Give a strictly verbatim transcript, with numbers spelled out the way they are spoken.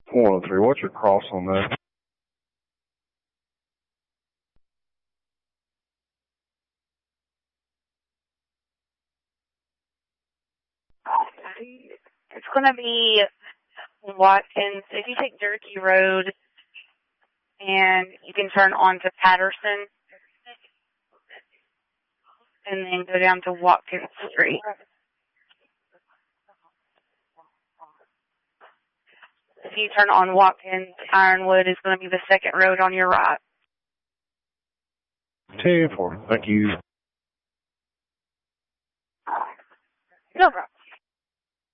one oh three, what's your cross on that? It's going to be Watkins. If you take Durkee Road and you can turn on to Patterson and then go down to Watkins Street. If you turn on Watkins, Ironwood is going to be the second road on your right. ten four, thank you. No problem.